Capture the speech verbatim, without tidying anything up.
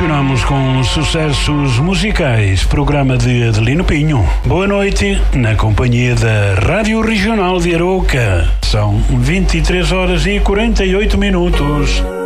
Continuamos com sucessos musicais, programa de Adelino Pinho. Boa noite, na companhia da Rádio Regional de Arouca. São vinte e três horas e quarenta e oito minutos.